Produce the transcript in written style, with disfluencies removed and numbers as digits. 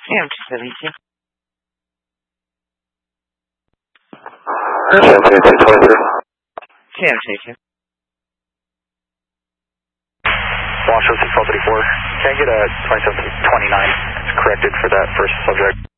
CMT servicio. CMT. Washington 1234. Can I get a 2729? It's corrected for that first subject.